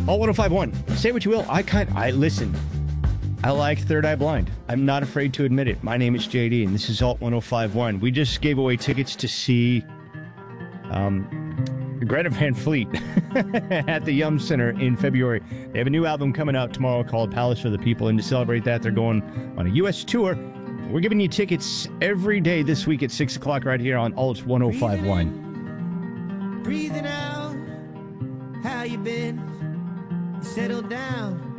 Alt 1051. Say what you will. I listen. I like Third Eye Blind. I'm not afraid to admit it. My name is JD, and this is Alt 1051. We just gave away tickets to see Greta Van Fleet at the Yum Center in February. They have a new album coming out tomorrow called Palace for the People, and to celebrate that, they're going on a U.S. tour. We're giving you tickets every day this week at 6 o'clock right here on Alt 1051. Breathing out, how you been? Settle down.